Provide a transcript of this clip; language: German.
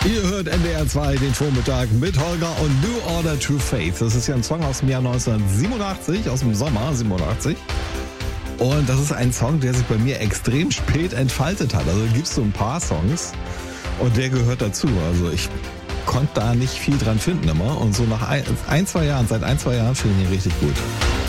Ihr hört NDR 2 den Vormittag mit Holger und New Order True Faith. Das ist ja ein Song aus dem Jahr 1987, aus dem Sommer 87. Und das ist ein Song, der sich bei mir extrem spät entfaltet hat. Also gibt es so ein paar Songs und der gehört dazu. Also ich konnte da nicht viel dran finden immer. Und so nach seit ein, zwei Jahren finde ich ihn richtig gut.